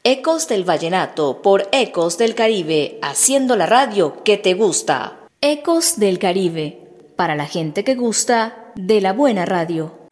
Ecos del Vallenato por Ecos del Caribe, haciendo la radio que te gusta. Ecos del Caribe, para la gente que gusta de la buena radio.